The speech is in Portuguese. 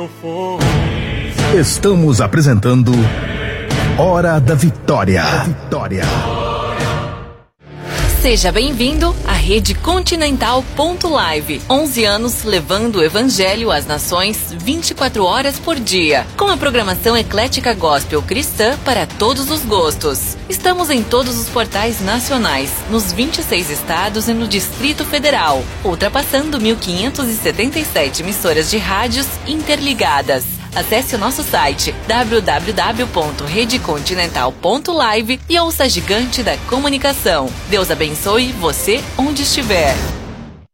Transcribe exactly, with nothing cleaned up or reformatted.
Estamos apresentando Hora da Vitória. Vitória. Seja bem-vindo à Rede Continental ponto live. onze anos levando o Evangelho às nações vinte e quatro horas por dia. Com a programação eclética gospel cristã para todos os gostos. Estamos em todos os portais nacionais, nos vinte e seis estados e no Distrito Federal, ultrapassando mil quinhentas e setenta e sete emissoras de rádios interligadas. Acesse o nosso site w w w ponto rede continental ponto live e ouça a gigante da comunicação. Deus abençoe você onde estiver.